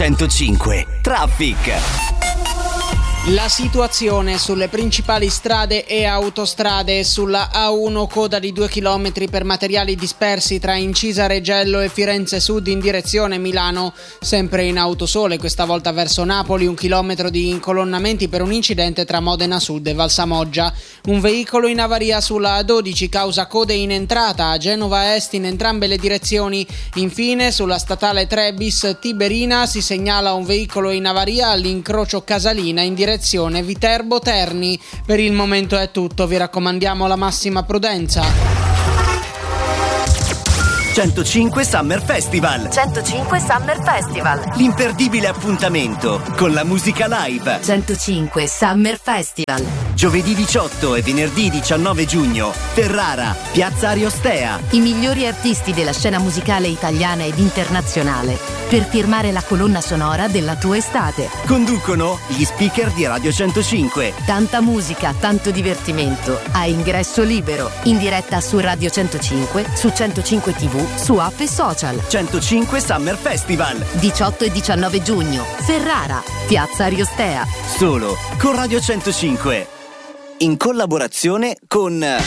105 Traffic. La situazione sulle principali strade e autostrade: sulla A1 coda di 2 km per materiali dispersi tra Incisa Regello e Firenze Sud in direzione Milano. Sempre in autosole, questa volta verso Napoli, 1 chilometro di incolonnamenti per un incidente tra Modena Sud e Valsamoggia. Un veicolo in avaria sulla A12 causa code in entrata a Genova Est in entrambe le direzioni. Infine sulla statale 3 bis Tiberina si segnala un veicolo in avaria all'incrocio Casalina in direzione Viterbo Terni. Per il momento è tutto, vi raccomandiamo la massima prudenza. 105 Summer Festival. 105 Summer Festival. L'imperdibile appuntamento con la musica live. 105 Summer Festival. Giovedì 18 e venerdì 19 giugno. Ferrara, Piazza Ariostea. I migliori artisti della scena musicale italiana ed internazionale per firmare la colonna sonora della tua estate. Conducono gli speaker di Radio 105. Tanta musica, tanto divertimento a ingresso libero. In diretta su Radio 105, su 105 TV, su app e social. 105 Summer Festival. 18 e 19 giugno. Ferrara, Piazza Ariostea. Solo con Radio 105. In collaborazione con